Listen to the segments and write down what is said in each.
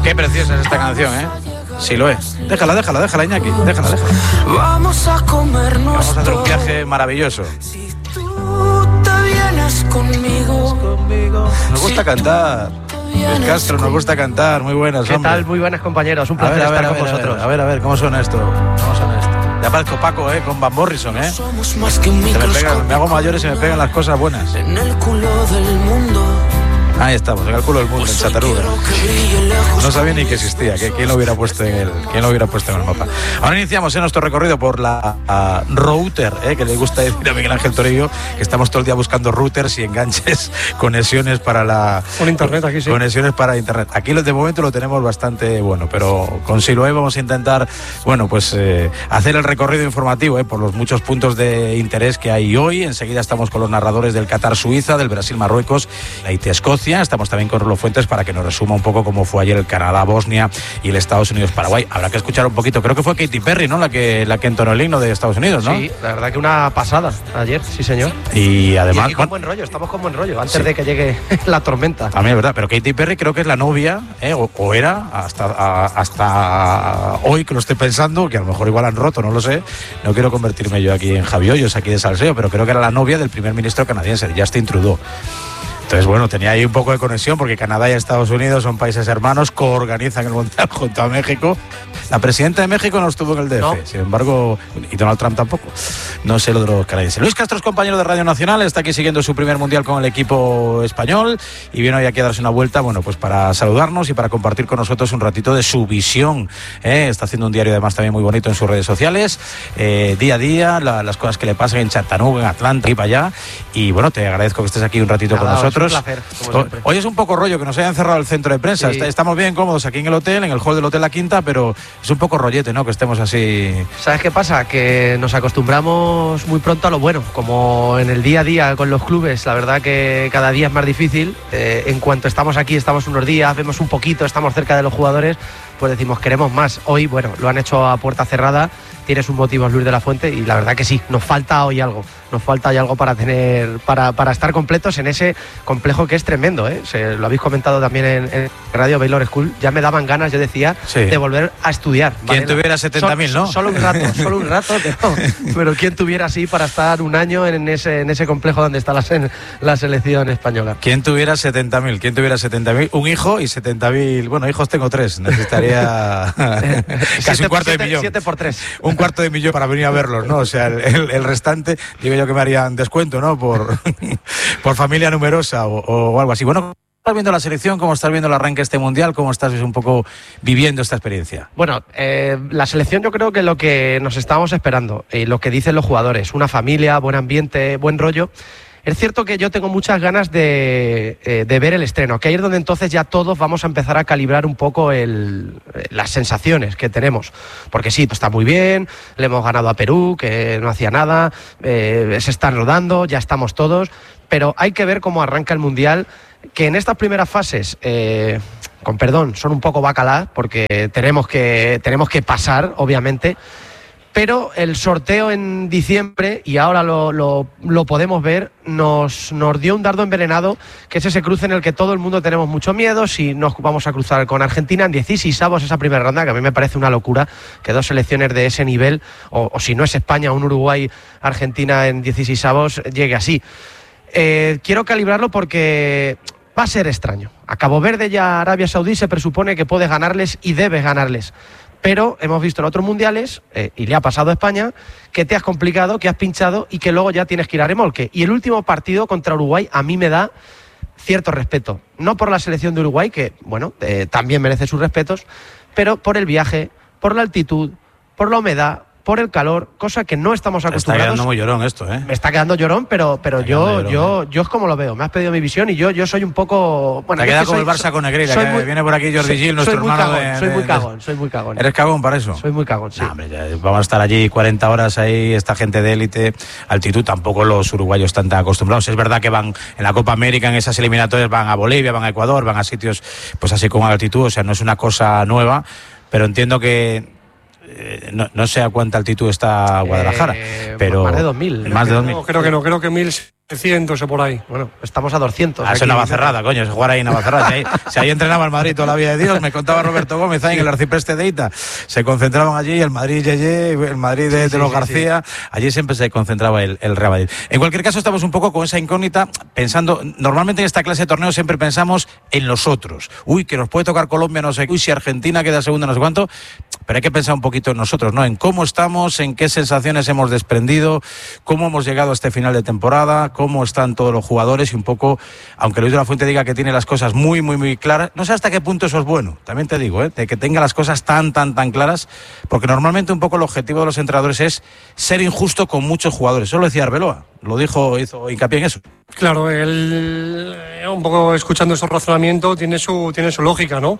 Qué preciosa es esta canción, ¿eh? Sí lo es. Déjala, Iñaki. Déjala. Vamos a comernos. Vamos a hacer un viaje maravilloso. Si tú te vienes conmigo. Nos gusta cantar. Luis Castro, nos gusta cantar. Muy buenas, ¿Qué hombre. tal? Muy buenas, compañeros. Un placer estar con vosotros. A ver, ¿cómo suena esto? Ya parezco Paco, con Van Morrison, Somos más que un me microscopio. hago mayor y se me pegan las cosas buenas. En el culo del mundo. Ahí estamos, en el culo del mundo, en Chataruga. No sabía ni que existía, que quién lo hubiera puesto en el mapa. Ahora iniciamos nuestro recorrido por la router, que le gusta decir a Miguel Ángel Torillo, que estamos todo el día buscando routers y enganches, conexiones para internet aquí, sí. Conexiones para internet. Aquí de momento lo tenemos bastante bueno, pero con Siloé vamos a intentar, hacer el recorrido informativo, por los muchos puntos de interés que hay hoy. Enseguida estamos con los narradores del Qatar-Suiza, del Brasil-Marruecos, la Haití-Escocia. Estamos también con Rolo Fuentes para que nos resuma un poco cómo fue ayer el Canadá-Bosnia y el Estados Unidos-Paraguay. Habrá que escuchar un poquito, creo que fue Katy Perry, ¿no? La que entonó el himno de Estados Unidos, ¿no? Sí, la verdad que una pasada ayer, sí señor. Y además... Y con buen rollo, estamos con buen rollo, antes de que llegue la tormenta. A mí es verdad, pero Katy Perry creo que es la novia, o era, hasta hoy que lo estoy pensando, que a lo mejor igual han roto, no lo sé. No quiero convertirme yo aquí en Javi Hoyos, aquí de salseo, pero creo que era la novia del primer ministro canadiense, Justin Trudeau. Entonces, tenía ahí un poco de conexión porque Canadá y Estados Unidos son países hermanos, coorganizan el Mundial junto a México. La presidenta de México no estuvo en el DF, no. Sin embargo, y Donald Trump tampoco. No sé lo de los canadienses. Luis Castro es compañero de Radio Nacional, está aquí siguiendo su primer Mundial con el equipo español y viene hoy aquí a darse una vuelta, para saludarnos y para compartir con nosotros un ratito de su visión. Está haciendo un diario además también muy bonito en sus redes sociales, día a día, las cosas que le pasan en Chattanooga, en Atlanta y para allá. Y te agradezco que estés aquí un ratito con nosotros. Un placer, como siempre. Hoy es un poco rollo que nos hayan cerrado el centro de prensa. Sí. Estamos bien cómodos aquí en el hotel, en el hall del Hotel La Quinta, pero es un poco rollete, ¿no? Que estemos así. ¿Sabes qué pasa? Que nos acostumbramos muy pronto a lo bueno. Como en el día a día con los clubes, la verdad que cada día es más difícil. En cuanto estamos aquí, estamos unos días, vemos un poquito, estamos cerca de los jugadores, pues decimos, queremos más. Hoy, lo han hecho a puerta cerrada. Tienes un motivo, Luis de la Fuente, y la verdad que sí, nos falta hoy algo para estar completos en ese complejo que es tremendo, lo habéis comentado también en Radio Baylor School. Ya me daban ganas, yo decía, de volver a estudiar. ¿Quién tuviera 70.000, no? Solo un rato, pero quién tuviera así para estar un año en ese complejo donde está la selección española. ¿Quién tuviera 70.000? Un hijo y 70.000. Hijos tengo 3, necesitaría casi un cuarto de millón. 7 por 3. Un cuarto de millón para venir a verlos, ¿no? O sea, el restante, digo yo que me harían descuento, ¿no? Por familia numerosa o algo así. ¿Cómo estás viendo la selección? ¿Cómo estás viendo el arranque de este Mundial? ¿Cómo estás un poco viviendo esta experiencia? La selección yo creo que lo que nos estábamos esperando, y lo que dicen los jugadores, una familia, buen ambiente, buen rollo. Es cierto que yo tengo muchas ganas de ver el estreno, que ahí es donde entonces ya todos vamos a empezar a calibrar un poco las sensaciones que tenemos. Porque sí, está muy bien, le hemos ganado a Perú, que no hacía nada, se están rodando, ya estamos todos, pero hay que ver cómo arranca el Mundial, que en estas primeras fases, con perdón, son un poco bacalá, porque tenemos que pasar, obviamente. Pero el sorteo en diciembre, y ahora lo podemos ver, nos dio un dardo envenenado, que es ese cruce en el que todo el mundo tenemos mucho miedo. Si nos vamos a cruzar con Argentina en 16avos, esa primera ronda, que a mí me parece una locura, que dos selecciones de ese nivel, o si no es España, un Uruguay-Argentina en 16avos, llegue así. Quiero calibrarlo porque va a ser extraño. A Cabo Verde y a Arabia Saudí se presupone que puedes ganarles y debes ganarles. Pero hemos visto en otros mundiales, y le ha pasado a España, que te has complicado, que has pinchado y que luego ya tienes que ir a remolque. Y el último partido contra Uruguay a mí me da cierto respeto. No por la selección de Uruguay, que también merece sus respetos, pero por el viaje, por la altitud, por la humedad, por el calor, cosa que no estamos acostumbrados. Está quedando muy llorón esto, Me está quedando llorón, pero yo es como lo veo. Me has pedido mi visión y yo soy un poco... Te queda como el Barça con Negreira, que viene por aquí Jordi Gil, nuestro hermano. Soy muy cagón. ¿Eres cagón para eso? Soy muy cagón, sí. No, hombre, vamos a estar allí 40 horas ahí, esta gente de élite, altitud, tampoco los uruguayos están tan acostumbrados. Es verdad que van en la Copa América, en esas eliminatorias, van a Bolivia, van a Ecuador, van a sitios pues así con altitud, o sea, no es una cosa nueva, pero entiendo que no sé a cuánta altitud está Guadalajara, pero más de 2000. Más de 2000. No, creo que no, creo que 1.700 o por ahí. Bueno, estamos a 200. Eso es Navacerrada, coño, se jugar ahí en Navacerrada. Si ahí entrenaba el Madrid toda la vida de Dios, me contaba Roberto Gómez ahí en el Arcipreste de Ita. Se concentraban allí, el Madrid Yeye, el Madrid de los García, allí siempre se concentraba el Real Madrid. En cualquier caso, estamos un poco con esa incógnita, pensando, normalmente en esta clase de torneos siempre pensamos en los otros. Uy, que nos puede tocar Colombia, no sé, uy, si Argentina queda segunda, no sé cuánto, pero hay que pensar un poquito en nosotros, ¿no? En cómo estamos, en qué sensaciones hemos desprendido, cómo hemos llegado a este final de temporada, cómo están todos los jugadores y un poco, aunque Luis de la Fuente diga que tiene las cosas muy, muy, muy claras, no sé hasta qué punto eso es bueno, también te digo, de que tenga las cosas tan claras, porque normalmente un poco el objetivo de los entrenadores es ser injusto con muchos jugadores. Eso lo decía Arbeloa, hizo hincapié en eso. Claro, él, un poco escuchando esos razonamientos, tiene su lógica, ¿no?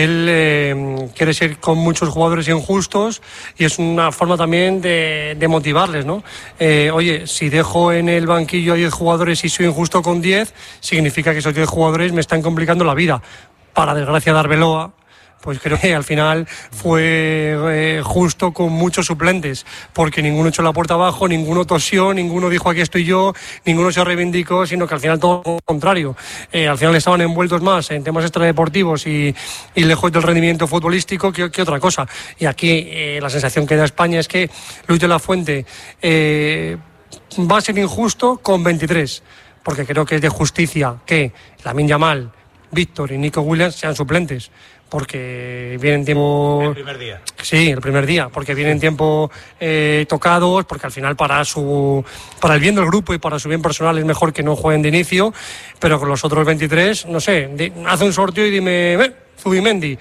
Él quiere ser con muchos jugadores injustos y es una forma también de motivarles, ¿no? Oye, si dejo en el banquillo a 10 jugadores y soy injusto con 10, significa que esos 10 jugadores me están complicando la vida. Para desgracia de Arbeloa, pues creo que al final fue justo con muchos suplentes, porque ninguno echó la puerta abajo, ninguno tosió, ninguno dijo aquí estoy yo, ninguno se reivindicó, sino que al final todo lo contrario. Al final estaban envueltos más en temas extradeportivos y lejos del rendimiento futbolístico que otra cosa. Y aquí la sensación que da España es que Luis de la Fuente va a ser injusto con 23, porque creo que es de justicia que Lamine Yamal, Víctor y Nico Williams sean suplentes, porque vienen tiempo... El primer día. Sí, el primer día, porque vienen tiempo tocados, porque al final para el bien del grupo y para su bien personal es mejor que no jueguen de inicio, pero con los otros 23, no sé, haz un sorteo y dime, Zubimendi,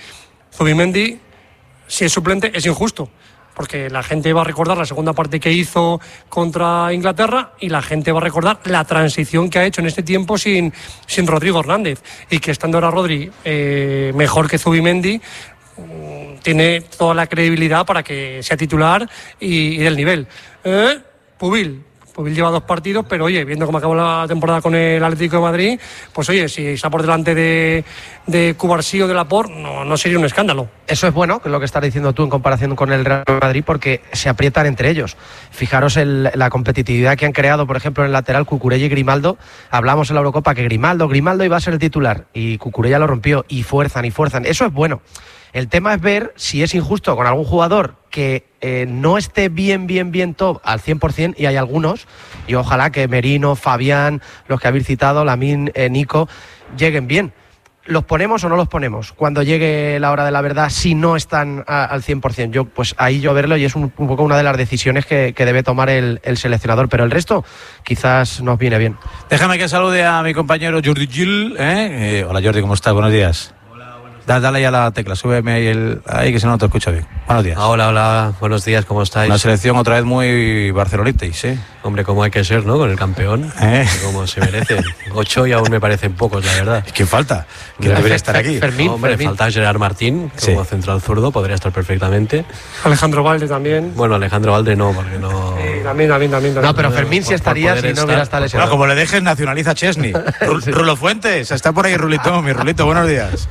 si es suplente es injusto, porque la gente va a recordar la segunda parte que hizo contra Inglaterra y la gente va a recordar la transición que ha hecho en este tiempo sin Rodrigo Hernández, y que estando ahora Rodri mejor que Zubimendi, tiene toda la credibilidad para que sea titular y del nivel. Pubil lleva 2 partidos, pero oye, viendo cómo acabó la temporada con el Atlético de Madrid, pues oye, si está por delante de Cubarsí o de Laporte, no sería un escándalo. Eso es bueno, que es lo que estás diciendo tú en comparación con el Real Madrid, porque se aprietan entre ellos. Fijaros en la competitividad que han creado, por ejemplo, en el lateral Cucurella y Grimaldo. Hablamos en la Eurocopa que Grimaldo iba a ser el titular y Cucurella lo rompió, y fuerzan. Eso es bueno. El tema es ver si es injusto con algún jugador que no esté bien top al 100%, y hay algunos, y ojalá que Merino, Fabián, los que habéis citado, Lamine, Nico, lleguen bien. ¿Los ponemos o no los ponemos cuando llegue la hora de la verdad si no están al 100%? Pues ahí yo verlo, y es un poco una de las decisiones que debe tomar el seleccionador, pero el resto quizás nos viene bien. Déjame que salude a mi compañero Jordi Gil. Hola Jordi, ¿cómo estás? Buenos días. Dale ya a la tecla, súbeme ahí que si no te escucho bien. Buenos días. Hola, buenos días, ¿cómo estáis? Una selección otra vez muy barcelonitis, ¿sí? Hombre, como hay que ser, ¿no? Con el campeón, como se merece. 8 y aún me parecen pocos, la verdad. ¿Quién falta? ¿Quién debería estar aquí? Fermín. Falta Gerard Martín, como central zurdo, podría estar perfectamente. Alejandro Valde también. Bueno, Alejandro Valde no, porque no... También. No, pero Fermín sí estaría si no hubiera estado lesionado. No, como le dejes, nacionaliza Chesney. Rulo Fuentes, está por ahí Rulito, mi Rulito, buenos días.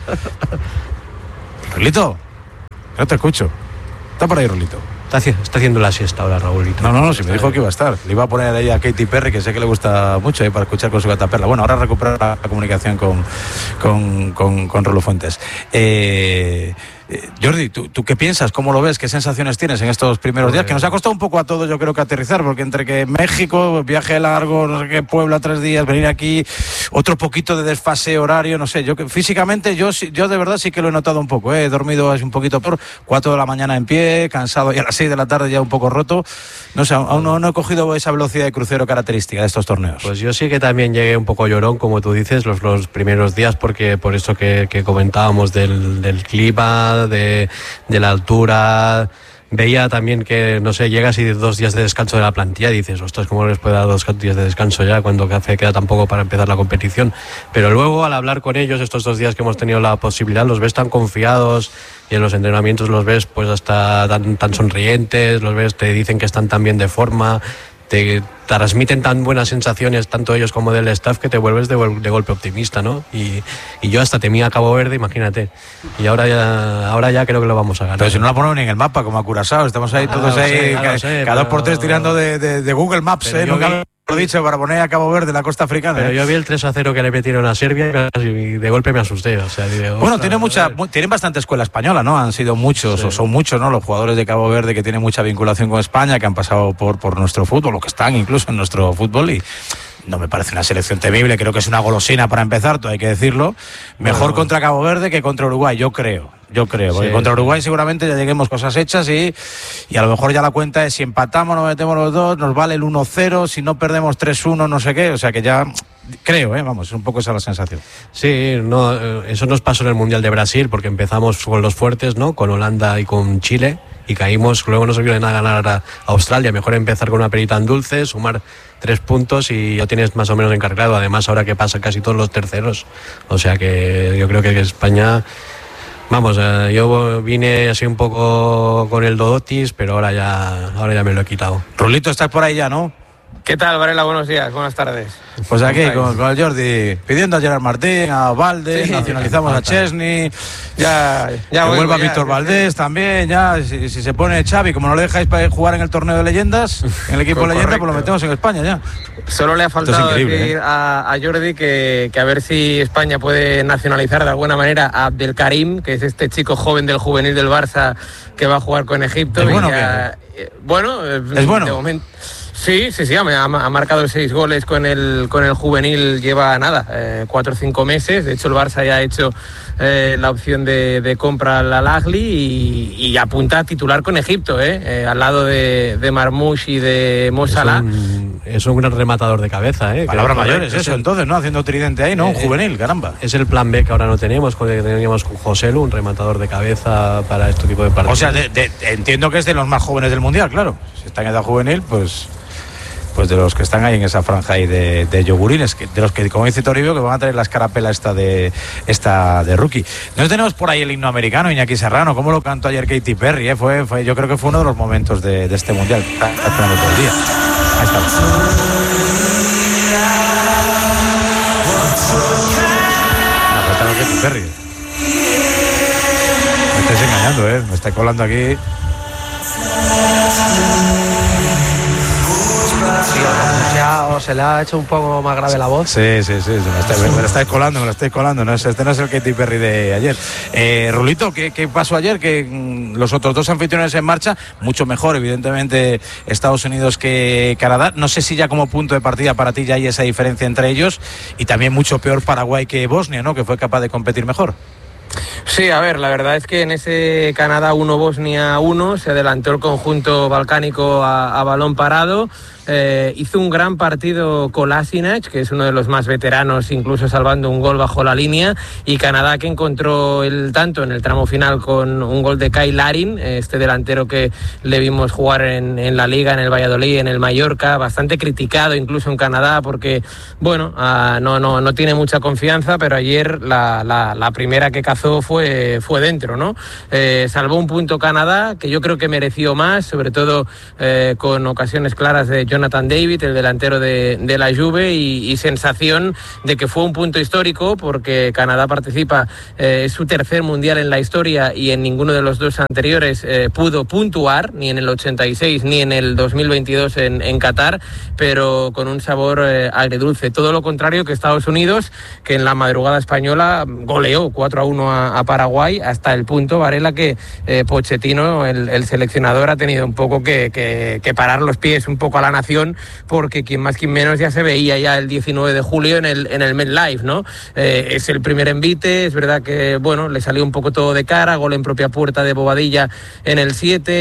Rulito, no te escucho. Está por ahí Rulito. Está haciendo la siesta ahora, Raúlito. No, si me dijo que iba a estar. Le iba a poner ahí a Katy Perry, que sé que le gusta mucho para escuchar con su gata Perla. Bueno, ahora recuperar la comunicación con Rulo Fuentes. Jordi, ¿tú qué piensas? ¿Cómo lo ves? ¿Qué sensaciones tienes en estos primeros días? Que nos ha costado un poco a todos, yo creo, que aterrizar, porque entre que México, viaje largo, no sé qué, Puebla 3 días, venir aquí, otro poquito de desfase horario, no sé. Físicamente, yo de verdad sí que lo he notado un poco. He dormido un poquito por 4 de la mañana en pie, cansado, y a las 6 de la tarde ya un poco roto. No sé, aún no he cogido esa velocidad de crucero característica de estos torneos. Pues yo sí que también llegué un poco llorón, como tú dices, los primeros días, porque por eso que comentábamos del clima, de la altura. Veía también que, no sé, llegas y 2 días de descanso de la plantilla y dices, ostras, ¿cómo les puede dar 2 días de descanso ya cuando queda tan poco para empezar la competición? Pero luego, al hablar con ellos estos 2 días que hemos tenido la posibilidad, los ves tan confiados, y en los entrenamientos los ves pues hasta tan sonrientes, los ves, te dicen que están tan bien de forma, te transmiten tan buenas sensaciones, tanto ellos como del staff, que te vuelves de golpe optimista, ¿no? Y yo hasta temía a Cabo Verde, imagínate. Y ahora ya creo que lo vamos a ganar. Pero si no la ponemos ni en el mapa, como a Curazao, estamos ahí todos ahí, cada 2x3 tirando de Google Maps, nunca lo he dicho, para poner a Cabo Verde, la costa africana. Pero yo vi el 3-0 que le metieron a Serbia y de golpe me asusté. O sea, bueno, tienen bastante escuela española, ¿no? Han sido muchos, o son muchos, ¿no? Los jugadores de Cabo Verde que tienen mucha vinculación con España, que han pasado por nuestro fútbol, o que están incluso en nuestro fútbol, y no me parece una selección temible. Creo que es una golosina para empezar, todo hay que decirlo. Mejor contra Cabo Verde que contra Uruguay, yo creo, porque contra Uruguay seguramente ya lleguemos cosas hechas y a lo mejor ya la cuenta es: si empatamos nos metemos los dos, nos vale el 1-0, si no perdemos 3-1, no sé qué, o sea que ya creo, vamos, es un poco esa la sensación. Sí, no, eso nos pasó en el Mundial de Brasil, porque empezamos con los fuertes, ¿no? Con Holanda y con Chile, y caímos, luego no se vio de nada ganar a Australia. Mejor empezar con una perita en dulce, sumar 3 puntos y ya tienes más o menos encargado. Además, ahora que pasa casi todos los terceros, o sea que yo creo que España... Vamos, yo vine así un poco con el Dodotis, pero ahora ya me lo he quitado. Rulito, estás por ahí ya, ¿no? ¿Qué tal, Varela? Buenos días, buenas tardes. Pues aquí, con el Jordi, pidiendo a Gerard Martín, a Valde, nacionalizamos a Chesney, ya que vuelva Víctor Valdés también, ya, si se pone Xavi, como no le dejáis para jugar en el torneo de leyendas, en el equipo de leyendas, pues lo metemos en España ya. Solo le ha faltado decir a Jordi que a ver si España puede nacionalizar de alguna manera a Abdelkarim, que es este chico joven del juvenil del Barça que va a jugar con Egipto. ¿Es bueno? Bueno, ¿Es bueno? De momento. Sí, ha marcado 6 goles con el juvenil, lleva 4 o 5 meses. De hecho, el Barça ya ha hecho la opción de compra al Al-Ahly y apunta a titular con Egipto, al lado de Marmoush y de Mo Salah. Es un gran rematador de cabeza, Palabras mayores, eso, entonces, ¿no? Haciendo tridente ahí, ¿no? Un juvenil, caramba. Es el plan B que ahora no tenemos, que teníamos con Joselu, un rematador de cabeza para este tipo de partidos. O sea, entiendo que es de los más jóvenes del Mundial, claro. Si está en edad juvenil, pues de los que están ahí en esa franja ahí de yogurines, de los que, como dice Toribio, que van a traer la escarapela esta de rookie. No tenemos por ahí el himno americano, Iñaki Serrano, cómo lo cantó ayer Katy Perry, yo creo que fue uno de los momentos de este Mundial. Está esperando todo el día. Ahí está. Katy Perry. Me estáis engañando, me estáis colando aquí. Se le ha hecho un poco más grave la voz. Sí, me la estáis colando, no, este no es el Katy Perry de ayer. Rulito, ¿qué pasó ayer? Que los otros dos anfitriones en marcha, mucho mejor evidentemente Estados Unidos que Canadá, no sé si ya como punto de partida para ti ya hay esa diferencia entre ellos, y también mucho peor Paraguay que Bosnia, ¿no? Que fue capaz de competir mejor. Sí, a ver, la verdad es que en ese Canadá 1, Bosnia 1 se adelantó el conjunto balcánico a balón parado. Hizo un gran partido Kolasinac, que es uno de los más veteranos, incluso salvando un gol bajo la línea, y Canadá, que encontró el tanto en el tramo final con un gol de Kyle Larin, este delantero que le vimos jugar en la Liga, en el Valladolid, en el Mallorca, bastante criticado incluso en Canadá porque, bueno, no tiene mucha confianza, pero ayer la primera que cazó fue dentro, ¿no? Salvó un punto Canadá, que yo creo que mereció más, sobre todo con ocasiones claras de Jonathan David, el delantero de la Juve, y sensación de que fue un punto histórico porque Canadá participa, es su tercer mundial en la historia y en ninguno de los dos anteriores pudo puntuar, ni en el 86 ni en el 2022 en Qatar, pero con un sabor agridulce. Todo lo contrario que Estados Unidos, que en la madrugada española goleó 4-1 a Paraguay, hasta el punto, Varela, que Pochettino, el seleccionador, ha tenido un poco que parar los pies un poco a la nación, porque quien más quien menos ya se veía ya el 19 de julio en el MetLife, ¿no? Es el primer envite, es verdad que, bueno, le salió un poco todo de cara, gol en propia puerta de Bobadilla en el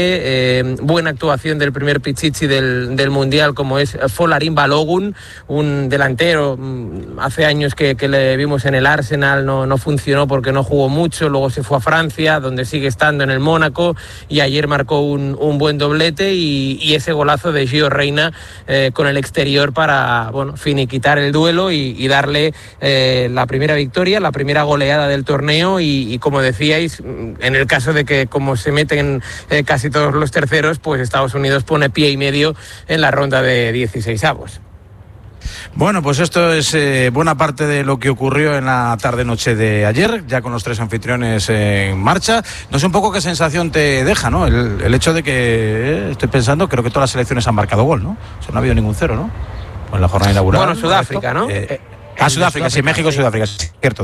7, buena actuación del primer pichichi del Mundial, como es Folarin Balogun, un delantero, hace años que le vimos en el Arsenal, no funcionó porque no jugó mucho, luego se fue a Francia, donde sigue estando en el Mónaco, y ayer marcó un buen doblete, y ese golazo de Gio Reyna con el exterior para, bueno, finiquitar el duelo y darle la primera victoria, la primera goleada del torneo y como decíais, en el caso de que como se meten casi todos los terceros, pues Estados Unidos pone pie y medio en la ronda de 16avos. Bueno, pues esto es buena parte de lo que ocurrió en la tarde-noche de ayer, ya con los 3 anfitriones en marcha. No sé un poco qué sensación te deja, ¿no? El hecho de que, estoy pensando, creo que todas las selecciones han marcado gol, ¿no? O sea, no ha habido ningún cero, ¿no? En la jornada inaugural. Bueno, Sudáfrica, ¿no? Sudáfrica, sí, México, sí. Sudáfrica, cierto,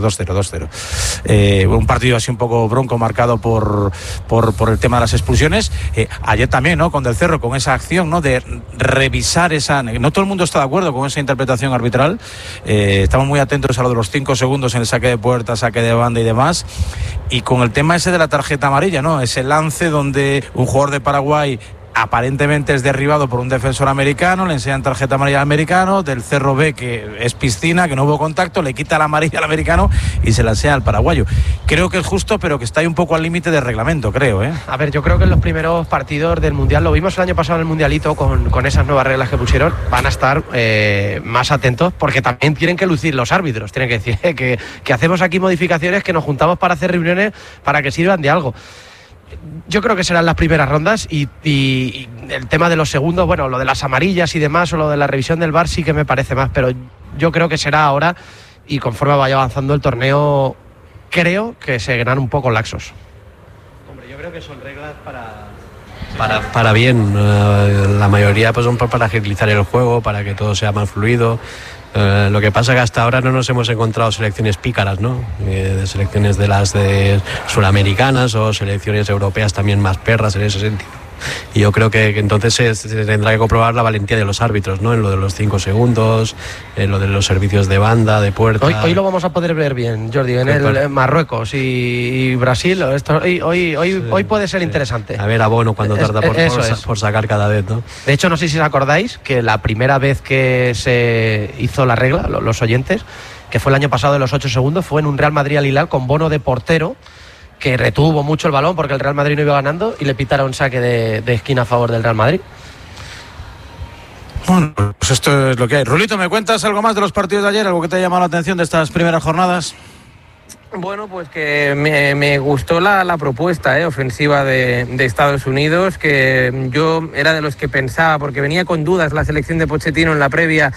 2-0. Un partido así un poco bronco, marcado por el tema de las expulsiones. Ayer también, ¿no? Con Del Cerro, con esa acción, ¿no? De revisar esa... No todo el mundo está de acuerdo con esa interpretación arbitral. Estamos muy atentos a lo de los 5 segundos en el saque de puerta, saque de banda y demás. Y con el tema ese de la tarjeta amarilla, ¿no? Ese lance donde un jugador de Paraguay aparentemente es derribado por un defensor americano, le enseñan tarjeta amarilla al americano, Del Cerro ve que es piscina, que no hubo contacto, le quita la amarilla al americano y se la enseña al paraguayo. Creo que es justo, pero que está ahí un poco al límite de reglamento, creo, ¿eh? A ver, yo creo que en los primeros partidos del Mundial, lo vimos el año pasado en el Mundialito con esas nuevas reglas que pusieron, van a estar más atentos porque también tienen que lucir los árbitros, tienen que decir que hacemos aquí modificaciones, que nos juntamos para hacer reuniones para que sirvan de algo. Yo creo que serán las primeras rondas y el tema de los segundos, bueno, lo de las amarillas y demás o lo de la revisión del VAR sí que me parece más, pero yo creo que será ahora y conforme vaya avanzando el torneo creo que seguirán un poco laxos. Hombre, yo creo que son reglas para bien, la mayoría pues son para agilizar el juego, para que todo sea más fluido. Lo que pasa es que hasta ahora no nos hemos encontrado selecciones pícaras, ¿no? De selecciones de las de sudamericanas o selecciones europeas también más perras en ese sentido. Y yo creo que entonces se tendrá que comprobar la valentía de los árbitros, ¿no? En lo de los 5 segundos, en lo de los servicios de banda, de puerta. Hoy lo vamos a poder ver bien, Jordi, en Marruecos y Brasil. Hoy puede ser interesante. A ver a Bono cuando tarda por sacar cada vez, ¿no? De hecho, no sé si os acordáis que la primera vez que se hizo la regla, los oyentes, que fue el año pasado de los 8 segundos, fue en un Real Madrid al Hilal con Bono de portero, que retuvo mucho el balón porque el Real Madrid no iba ganando y le pitaron saque de esquina a favor del Real Madrid. Bueno, pues esto es lo que hay. Rulito, ¿me cuentas algo más de los partidos de ayer? ¿Algo que te ha llamado la atención de estas primeras jornadas? Bueno, pues que me gustó la propuesta ofensiva de Estados Unidos, que yo era de los que pensaba, porque venía con dudas la selección de Pochettino en la previa,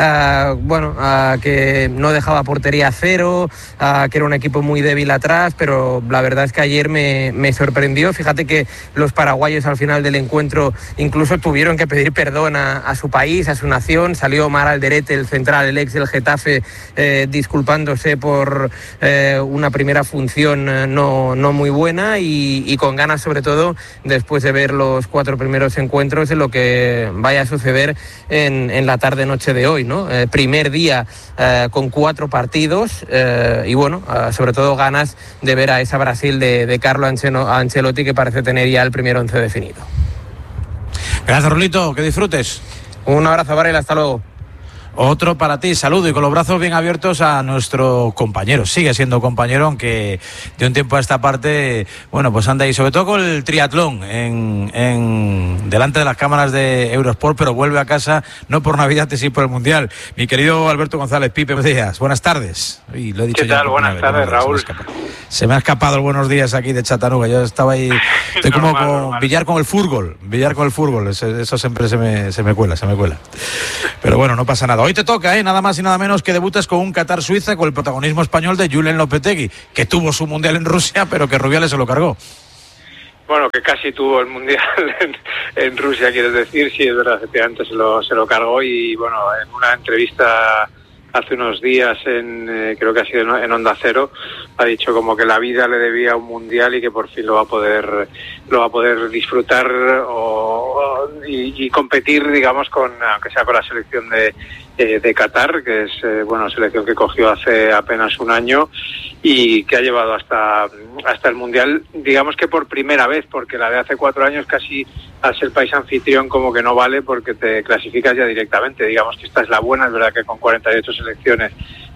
que no dejaba portería a cero, que era un equipo muy débil atrás, pero la verdad es que ayer me sorprendió. Fíjate que los paraguayos al final del encuentro incluso tuvieron que pedir perdón a su país, a su nación. Salió Omar Alderete, el central, el ex del Getafe, disculpándose por una primera función no muy buena y con ganas, sobre todo después de ver los 4 primeros encuentros, de lo que vaya a suceder en la tarde-noche de hoy, ¿no? Primer día con 4 partidos y bueno, sobre todo ganas de ver a esa Brasil de Carlo Ancelotti, que parece tener ya el primer 11 definido. Gracias, Rulito, que disfrutes. Un abrazo, Varela, hasta luego. Otro para ti, saludo y con los brazos bien abiertos a nuestro compañero. Sigue siendo compañero, aunque de un tiempo a esta parte, bueno, pues anda ahí, sobre todo con el triatlón delante de las cámaras de Eurosport, pero vuelve a casa no por Navidad, sino por el Mundial. Mi querido Alberto González, Pipe, buenos días, buenas tardes. Uy, lo he dicho. ¿Qué tal? Buenas tardes, Raúl. Se me ha escapado el buenos días aquí de Chattanooga. Yo estaba ahí, estoy como con billar con el fútbol, eso siempre se me cuela. Pero bueno, no pasa nada. Hoy te toca, nada más y nada menos que debutas con un Qatar-Suiza con el protagonismo español de Julen Lopetegui, que tuvo su Mundial en Rusia, pero que Rubiales se lo cargó. Bueno, que casi tuvo el Mundial en Rusia, quieres decir. Sí, es verdad, efectivamente se lo cargó. Y bueno, en una entrevista hace unos días, creo que ha sido en Onda Cero, ha dicho como que la vida le debía un Mundial y que por fin lo va a poder disfrutar y competir, digamos, aunque sea con la selección de Qatar, que es selección que cogió hace apenas un año y que ha llevado hasta el Mundial, digamos que por primera vez, porque la de hace 4 años casi al ser país anfitrión como que no vale porque te clasificas ya directamente. Digamos que esta es la buena. Es verdad que con 48 selecciones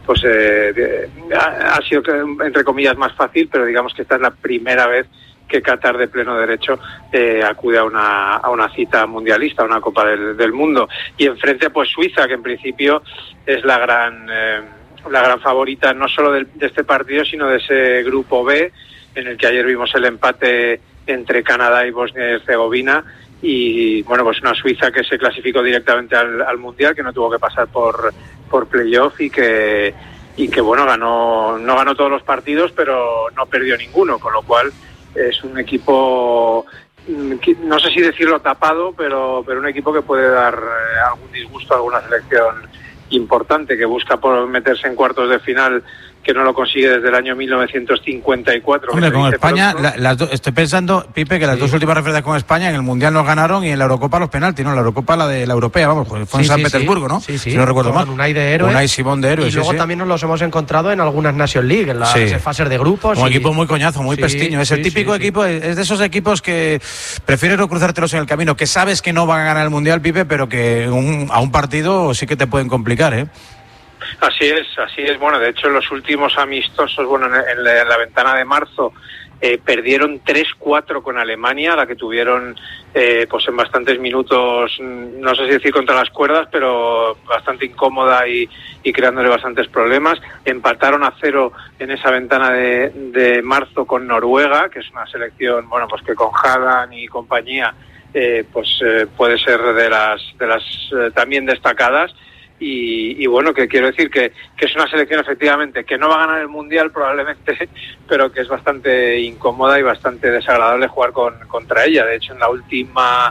pues ha sido, entre comillas, más fácil, pero digamos que esta es la primera vez que Qatar de pleno derecho acude a una cita mundialista, a una Copa del Mundo. Y enfrente pues Suiza, que en principio es la gran favorita no solo de este partido, sino de ese grupo B, en el que ayer vimos el empate entre Canadá y Bosnia y Herzegovina. Y bueno, pues una Suiza que se clasificó directamente al Mundial, que no tuvo que pasar por playoff y que bueno, no ganó todos los partidos, pero no perdió ninguno, con lo cual es un equipo, no sé si decirlo tapado, pero un equipo que puede dar algún disgusto a alguna selección importante que busca por meterse en cuartos de final, que no lo consigue desde el año 1954. Hombre, con España, estoy pensando, Pipe, que las dos últimas referencias con España en el Mundial nos ganaron y en la Eurocopa los penaltis, ¿no? La Eurocopa, la de la europea, vamos, fue en San Petersburgo, ¿no? Sí. Si no recuerdo mal. Unai de héroe. Unai Simón de héroe, y luego también nos los hemos encontrado en algunas Nations League, en las fases de grupos. Un equipo muy coñazo, muy pestiño. Es el típico equipo, es de esos equipos que prefieres no cruzártelos en el camino, que sabes que no van a ganar el Mundial, Pipe, pero que a un partido sí que te pueden complicar, ¿eh? Así es. Bueno, de hecho, los últimos amistosos, bueno, en la ventana de marzo, perdieron 3-4 con Alemania, la que tuvieron pues en bastantes minutos, no sé si decir contra las cuerdas, pero bastante incómoda y creándole bastantes problemas. Empataron a 0 en esa ventana de marzo con Noruega, que es una selección, bueno, pues que con Haaland y compañía puede ser de las también destacadas. Y bueno, que quiero decir que es una selección efectivamente que no va a ganar el Mundial probablemente, pero que es bastante incómoda y bastante desagradable jugar contra ella. De hecho, en la última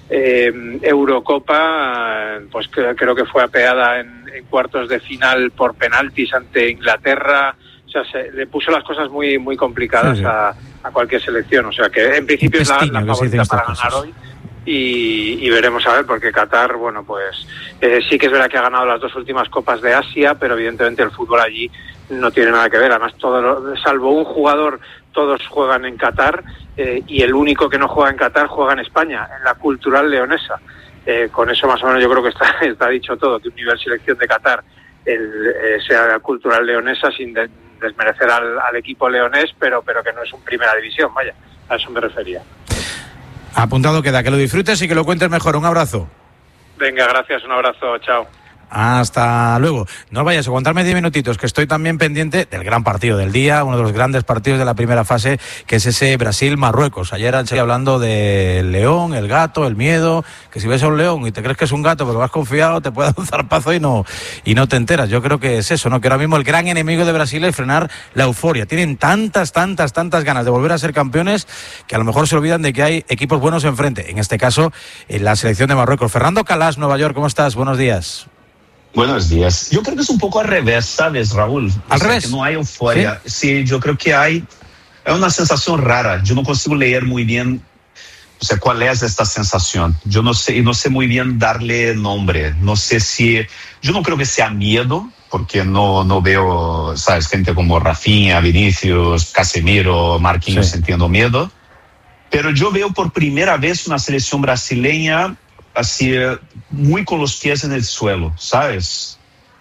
Eurocopa, pues creo que fue apeada en cuartos de final por penaltis ante Inglaterra. O sea, le puso las cosas muy, muy complicadas a cualquier selección. O sea, que en principio es la favorita para ganar hoy. Y veremos a ver, porque Qatar, bueno, pues sí que es verdad que ha ganado las dos últimas Copas de Asia, pero evidentemente el fútbol allí no tiene nada que ver. Además, salvo un jugador, todos juegan en Qatar, y el único que no juega en Qatar juega en España, en la Cultural Leonesa. Con eso más o menos yo creo que está dicho todo, que un nivel selección de Qatar sea la Cultural Leonesa, sin desmerecer al equipo leonés, pero que no es un primera división, vaya, a eso me refería. Apuntado queda, que lo disfrutes y que lo cuentes mejor. Un abrazo. Venga, gracias, un abrazo, chao. Hasta luego. No vayas a aguantarme 10 minutitos, que estoy también pendiente del gran partido del día, uno de los grandes partidos de la primera fase, que es ese Brasil-Marruecos. Ayer han seguido hablando del león, el gato, el miedo, que si ves a un león y te crees que es un gato pero vas confiado, te puede dar un zarpazo y no te enteras. Yo creo que es eso, ¿no? Que ahora mismo el gran enemigo de Brasil es frenar la euforia. Tienen tantas ganas de volver a ser campeones que a lo mejor se olvidan de que hay equipos buenos enfrente. En este caso, en la selección de Marruecos. Fernando Calas, Nueva York, ¿cómo estás? Buenos días. Buenos días. Yo creo que es un poco al revés, ¿sabes, Raúl? ¿Al revés? Que no hay euforia. Sí, yo creo que hay una sensación rara. Yo no consigo leer muy bien, o sea, cuál es esta sensación. Yo no sé muy bien darle nombre. No sé yo no creo que sea miedo, porque no veo, ¿sabes? Gente como Rafinha, Vinicius, Casemiro, Marquinhos sintiendo miedo. Pero yo veo por primera vez una selección brasileña así, muy con los pies en el suelo, ¿sabes?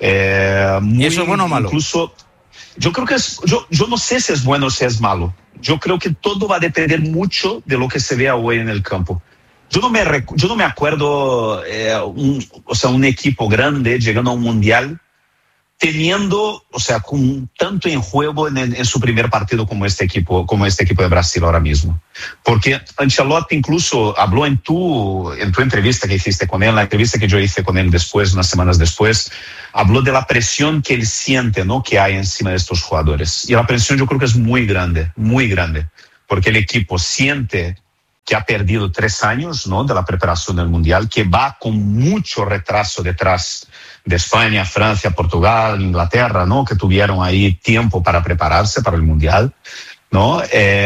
¿Y eso es bueno o malo? Incluso, yo creo que yo no sé si es bueno o si es malo. Yo creo que todo va a depender mucho de lo que se vea hoy en el campo. Yo no me acuerdo un equipo grande llegando a un mundial teniendo, o sea, con tanto en juego en su primer partido como este equipo de Brasil ahora mismo. Porque Ancelotti incluso habló en tu entrevista que hiciste con él, la entrevista que yo hice con él después, unas semanas después, habló de la presión que él siente, ¿no?, que hay encima de estos jugadores. Y la presión yo creo que es muy grande, porque el equipo siente que ha perdido 3 años, ¿no?, de la preparación del Mundial, que va con mucho retraso detrás de España, Francia, Portugal, Inglaterra, ¿no?, que tuvieron ahí tiempo para prepararse para el Mundial, ¿no?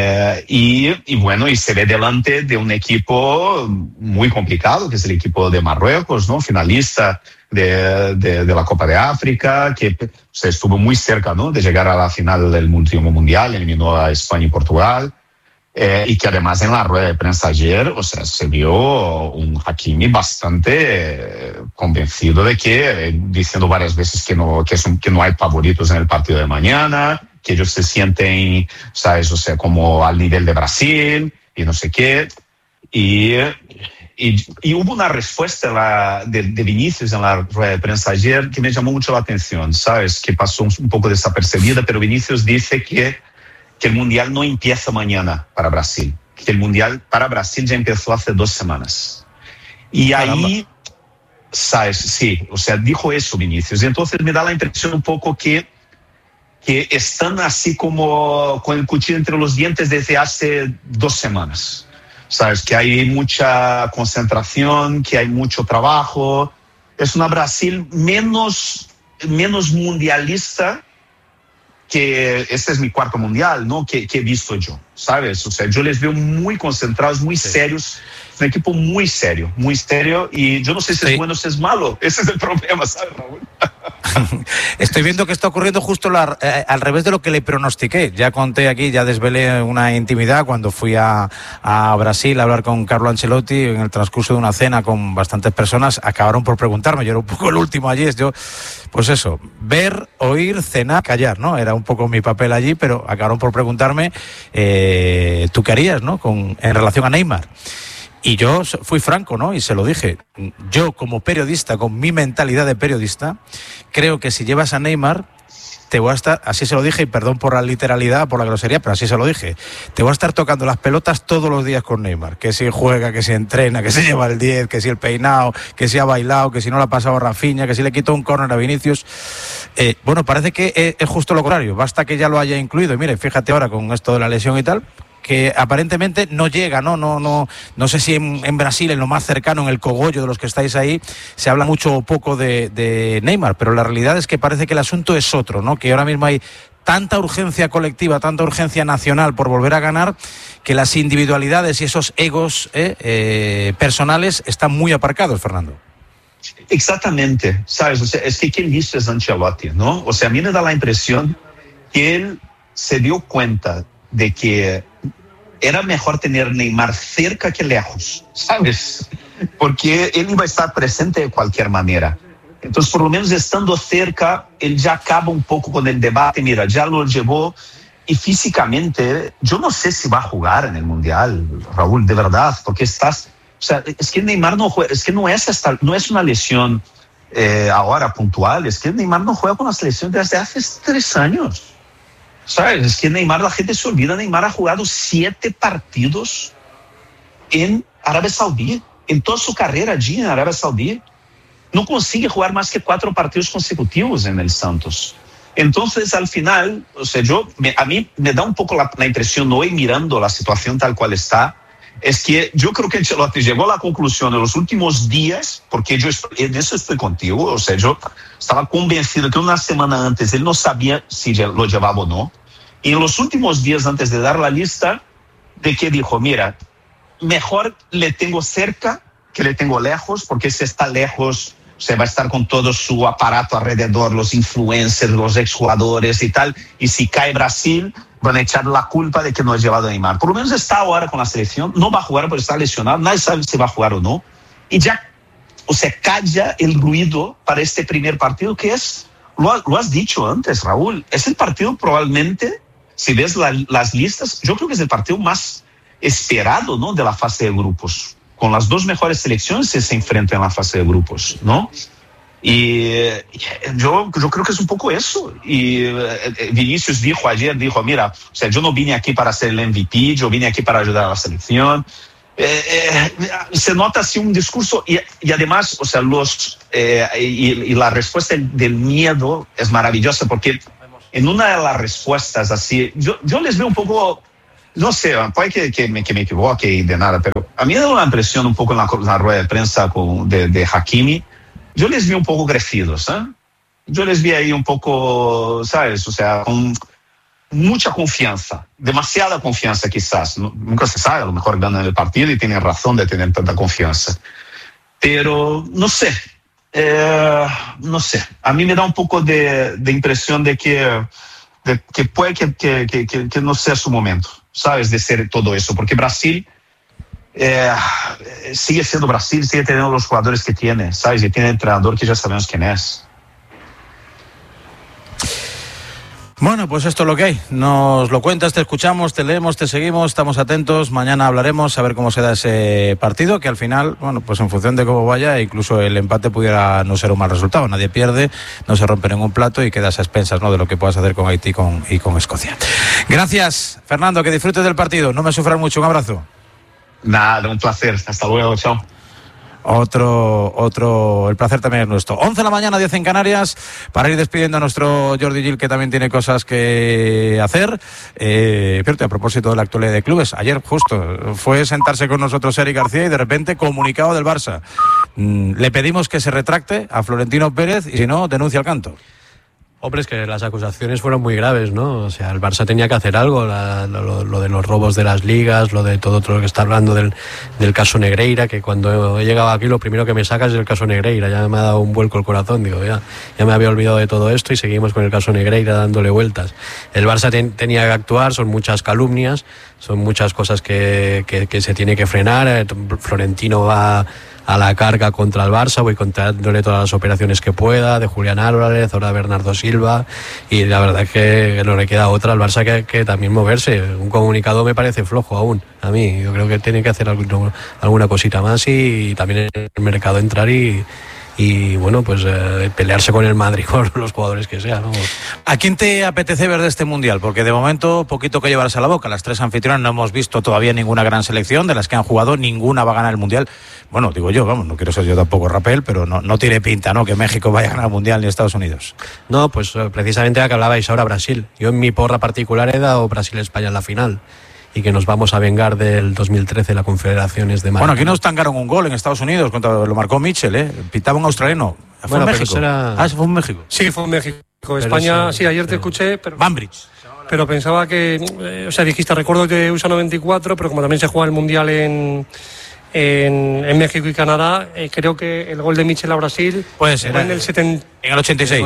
Y bueno, y se ve delante de un equipo muy complicado, que es el equipo de Marruecos, ¿no?, finalista de la Copa de África, que se estuvo muy cerca, ¿no?, de llegar a la final del último Mundial, eliminó a España y Portugal. Y que además en la rueda de prensa ayer, o sea, se vio un Hakimi bastante convencido de que, diciendo varias veces que no hay favoritos en el partido de mañana, que ellos se sienten, ¿sabes? O sea, como al nivel de Brasil y no sé qué. Y hubo una respuesta de Vinicius en la rueda de prensa ayer que me llamó mucho la atención, ¿sabes? Que pasó un poco desapercibida, pero Vinicius dice que el Mundial no empieza mañana para Brasil, que el Mundial para Brasil ya empezó hace 2 semanas. Y ahí, ¿sabes? Sí, o sea, dijo eso Vinicius. Y entonces me da la impresión un poco que están así como con el cuchillo entre los dientes desde hace 2 semanas. ¿Sabes? Que hay mucha concentración, que hay mucho trabajo. Es una Brasil menos mundialista que este es mi 4º mundial, ¿no? Que he visto yo, ¿sabes? O sea, yo les veo muy concentrados, muy serios. Es un equipo muy serio, y yo no sé si es bueno o si es malo. Ese es el problema, ¿sabes, Raúl? Estoy viendo que está ocurriendo justo al revés de lo que le pronostiqué. Ya conté aquí, ya desvelé una intimidad cuando fui a Brasil a hablar con Carlo Ancelotti en el transcurso de una cena con bastantes personas. Acabaron por preguntarme, yo era un poco el último allí, pues eso, ver, oír, cenar, callar, ¿no? Era un poco mi papel allí, pero acabaron por preguntarme, ¿tú qué harías, no? En relación a Neymar. Y yo fui franco, ¿no? Y se lo dije. Yo, como periodista, con mi mentalidad de periodista, creo que si llevas a Neymar, te voy a estar, así se lo dije, y perdón por la literalidad, por la grosería, pero así se lo dije, te voy a estar tocando las pelotas todos los días con Neymar. Que si juega, que si entrena, que si lleva el 10, que si el peinado, que si ha bailado, que si no le ha pasado a Rafinha, que si le quitó un córner a Vinicius. Bueno, parece que es justo lo contrario. Basta que ya lo haya incluido. Y mire, fíjate ahora con esto de la lesión y tal, que aparentemente no llega, no sé si en Brasil, en lo más cercano, en el cogollo de los que estáis ahí, se habla mucho o poco de Neymar, pero la realidad es que parece que el asunto es otro, ¿no? Que ahora mismo hay tanta urgencia colectiva, tanta urgencia nacional por volver a ganar, que las individualidades y esos egos personales están muy aparcados, Fernando. Exactamente, ¿sabes? O sea, es que quien dice es Ancelotti, ¿no? O sea, a mí me da la impresión que él se dio cuenta de que era mejor tener Neymar cerca que lejos, ¿sabes? Porque él iba a estar presente de cualquier manera. Entonces, por lo menos estando cerca, él ya acaba un poco con el debate. Mira, ya lo llevó y físicamente, yo no sé si va a jugar en el Mundial, Raúl, de verdad, porque o sea, es que Neymar no juega, es que no es una lesión ahora puntual, es que Neymar no juega con la selección desde hace 3 años. ¿Sabes? Es que Neymar, la gente se olvida, Neymar ha jugado 7 partidos en Arabia Saudí, en toda su carrera allí en Arabia Saudí. No consigue jugar más que 4 partidos consecutivos en el Santos. Entonces, al final, o sea, a mí me da un poco la impresión, hoy mirando la situación tal cual está, es que yo creo que Ancelotti llegó a la conclusión en los últimos días, porque en eso estoy contigo, o sea, yo estaba convencido que una semana antes él no sabía si lo llevaba o no, y en los últimos días antes de dar la lista, de que dijo, mira, mejor le tengo cerca que le tengo lejos, porque si está lejos, se va a estar con todo su aparato alrededor, los influencers, los exjugadores y tal, y si cae Brasil, van a echar la culpa de que no ha llevado a Neymar. Por lo menos está ahora con la selección, no va a jugar porque está lesionado, nadie sabe si va a jugar o no, y ya, o sea, calla el ruido para este primer partido, que es, lo has dicho antes, Raúl, es el partido probablemente, si ves las listas, yo creo que es el partido más esperado, ¿no?, de la fase de grupos. Con las 2 mejores selecciones se enfrentan en la fase de grupos, ¿no? Y yo creo que es un poco eso. Y Vinicius dijo ayer, mira, o sea, yo no vine aquí para ser el MVP, yo vine aquí para ayudar a la selección. Se nota así un discurso y además, o sea, y la respuesta del miedo es maravillosa, porque en una de las respuestas así, yo les veo un poco... No sé, puede que me equivoque y de nada, pero a mí me da una impresión un poco en la rueda de prensa de Hakimi. Yo les vi un poco crecidos, ¿eh? Yo les vi ahí un poco, ¿sabes? O sea, con mucha confianza, demasiada confianza quizás. Nunca se sabe, a lo mejor ganan el partido y tienen razón de tener tanta confianza. Pero no sé, a mí me da un poco de impresión de que puede que no sea su momento. ¿sabes? De ser todo eso, porque Brasil sigue siendo Brasil, sigue teniendo los jugadores que tiene, ¿sabes? Y tiene el entrenador que ya sabemos quién es. Bueno, pues esto es lo que hay. Nos lo cuentas, te escuchamos, te leemos, te seguimos, estamos atentos. Mañana hablaremos a ver cómo se da ese partido, que al final, bueno, pues en función de cómo vaya, incluso el empate pudiera no ser un mal resultado. Nadie pierde, no se rompe ningún plato y quedas a expensas, ¿no?, de lo que puedas hacer con Haití y con Escocia. Gracias, Fernando, que disfrutes del partido. No me sufras mucho, un abrazo. Nada, un placer. Hasta luego, chao. El placer también es nuestro. 11 de la mañana, 10 en Canarias, para ir despidiendo a nuestro Jordi Gil, que también tiene cosas que hacer. Fíjate, a propósito de la actualidad de clubes, ayer justo fue sentarse con nosotros Eric García y de repente comunicado del Barça. Le pedimos que se retracte a Florentino Pérez y si no, denuncia al canto. Hombre, es que las acusaciones fueron muy graves, ¿no? O sea, el Barça tenía que hacer algo, lo de los robos de las ligas, lo de todo lo que está hablando del caso Negreira, que cuando he llegado aquí lo primero que me saca es el caso Negreira. Ya me ha dado un vuelco el corazón, digo, ya me había olvidado de todo esto y seguimos con el caso Negreira dándole vueltas. El Barça tenía que actuar, son muchas calumnias, son muchas cosas que se tiene que frenar. Florentino va a la carga contra el Barça, voy contándole todas las operaciones que pueda, de Julián Álvarez, ahora Bernardo Silva, y la verdad es que no le queda otra al Barça que también moverse. Un comunicado me parece flojo aún, a mí. Yo creo que tiene que hacer alguna cosita más y también en el mercado entrar y bueno, pues pelearse con el Madrid, con los jugadores que sean, ¿no? ¿A quién te apetece ver de este Mundial? Porque de momento, poquito que llevarse a la boca. Las tres anfitrionas no hemos visto todavía ninguna gran selección. De las que han jugado, ninguna va a ganar el Mundial. Bueno, digo yo, vamos, no quiero ser yo tampoco rapel, pero no tiene pinta, ¿no?, que México vaya a ganar el Mundial ni Estados Unidos. No, pues precisamente la que hablabais ahora, Brasil. Yo en mi porra particular he dado Brasil-España en la final. Y que nos vamos a vengar del 2013, la Confederaciones de Mar. Bueno, aquí nos tangaron un gol en Estados Unidos, lo marcó Mitchell, pitaba un australiano. ¿Fue en México? ¿Fue en México? Sí, fue en México. España, sí, ayer te escuché, pero... Bambridge. Pero pensaba que, dijiste, recuerdo que USA 94, pero como también se juega el Mundial en México y Canadá, creo que el gol de Mitchell a Brasil puede ser, fue en el 86.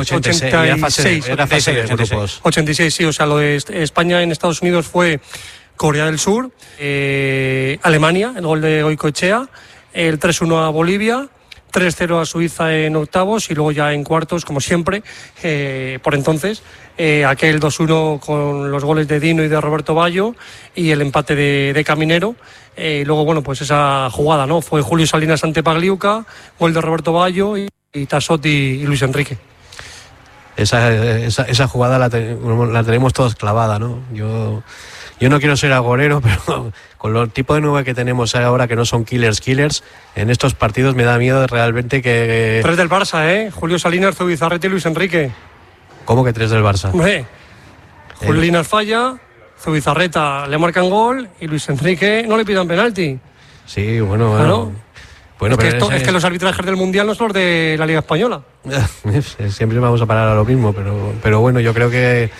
86, sí, o sea, lo de España en Estados Unidos fue Corea del Sur, Alemania, el gol de Goicoechea, el 3-1 a Bolivia, 3-0 a Suiza en octavos y luego ya en cuartos, como siempre, por entonces, aquel 2-1 con los goles de Dino y de Roberto Baggio y el empate de Caminero. Luego, bueno, pues esa jugada, ¿no? Fue Julio Salinas ante Pagliuca, gol de Roberto Baggio y Tassotti y Luis Enrique. Esa jugada la tenemos todos clavada, ¿no? Yo no quiero ser agorero, pero con los tipos de 9 que tenemos ahora, que no son killers, en estos partidos me da miedo realmente que... 3 del Barça, Julio Salinas, Zubizarreta y Luis Enrique. ¿Cómo que 3 del Barça? Julio Salinas falla, Zubizarreta le marcan gol y Luis Enrique no le pidan penalti. Sí, bueno. Bueno, es que los arbitrajes del Mundial no son los de la Liga Española. Siempre vamos a parar a lo mismo, pero bueno, yo creo que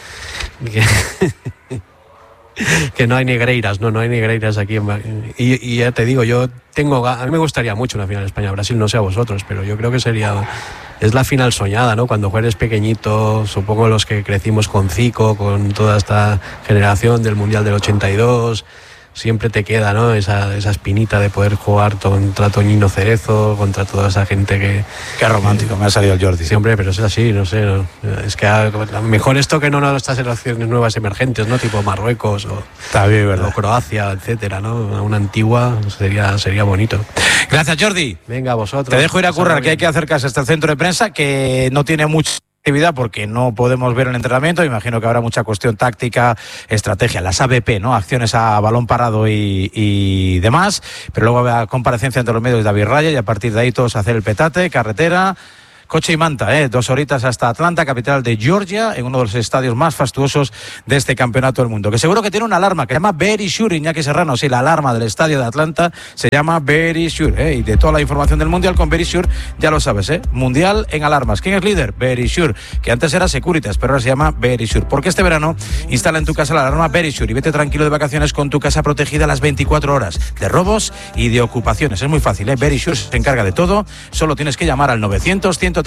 no hay negreiras, no hay negreiras aquí. Y ya te digo, a mí me gustaría mucho una final España-Brasil, no sé a vosotros, pero yo creo que es la final soñada, ¿no? Cuando eres pequeñito, supongo los que crecimos con Zico, con toda esta generación del Mundial del 82, siempre te queda, ¿no?, esa espinita de poder jugar contra Toñino Cerezo, contra toda esa gente que... Qué romántico, me ha salido el Jordi. Siempre, pero es así, no sé, es que mejor esto que no estas selecciones nuevas emergentes, ¿no?, tipo Marruecos o Croacia, etcétera, ¿no? Una antigua sería bonito. Gracias, Jordi. Venga, vosotros. Te dejo ir a currar, que hay que acercarse hasta el centro de prensa, que no tiene mucha actividad porque no podemos ver el entrenamiento. Imagino que habrá mucha cuestión táctica, estrategia, las ABP, ¿no?, acciones a balón parado y demás, pero luego habrá comparecencia entre los medios de David Raya y a partir de ahí todos hacer el petate, carretera, coche y manta, 2 horitas hasta Atlanta, capital de Georgia, en uno de los estadios más fastuosos de este campeonato del mundo, que seguro que tiene una alarma que se llama Verisure, Iñaki Serrano. Sí, la alarma del estadio de Atlanta se llama Verisure, y de toda la información del Mundial con Verisure, ya lo sabes, Mundial en alarmas. ¿Quién es líder? Verisure, que antes era Securitas, pero ahora se llama Verisure, porque este verano instala en tu casa la alarma Verisure y vete tranquilo de vacaciones con tu casa protegida las 24 horas de robos y de ocupaciones. Es muy fácil, Verisure se encarga de todo, solo tienes que llamar al 900-103-104.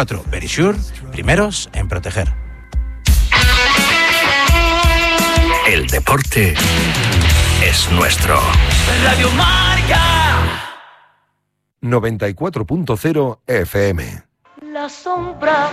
Verisure, primeros en proteger. El deporte es nuestro. Radio Marca. 94.0 FM. La sombra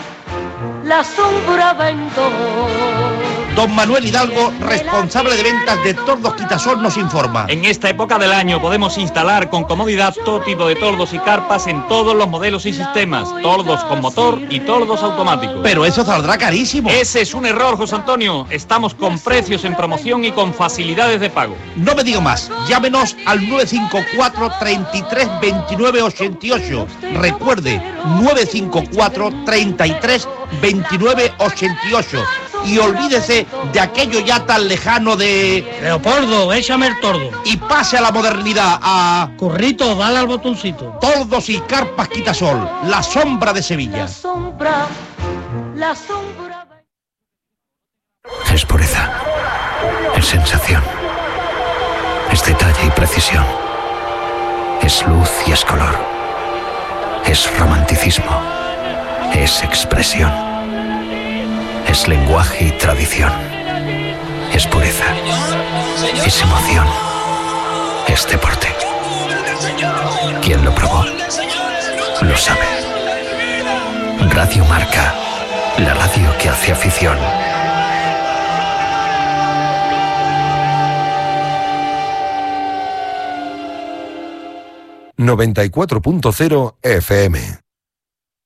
ventó. Don Manuel Hidalgo, responsable de ventas de Tordos Quitasol, nos informa. En esta época del año podemos instalar con comodidad todo tipo de tordos y carpas en todos los modelos y sistemas, tordos con motor y tordos automáticos. Pero eso saldrá carísimo. Ese es un error, José Antonio. Estamos con precios en promoción y con facilidades de pago. No me diga más, llámenos al 954 33 29 88. Recuerde, 954 33 29 88. Y olvídese de aquello ya tan lejano de... Leopoldo, échame el tordo. Y pase a la modernidad, a... Currito, dale al botoncito. Tordos y carpas Quitasol, la sombra de Sevilla. La sombra. Es pureza, es sensación, es detalle y precisión, es luz y es color, es romanticismo, es expresión, es lenguaje y tradición, es pureza, es emoción, es deporte. Quien lo probó, lo sabe. Radio Marca, la radio que hace afición. ...94.0 FM.